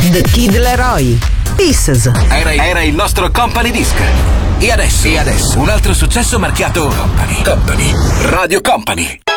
The Kid Leroy, Pieces. Era il nostro Company Disc. E adesso un altro successo marchiato Company. Radio Company.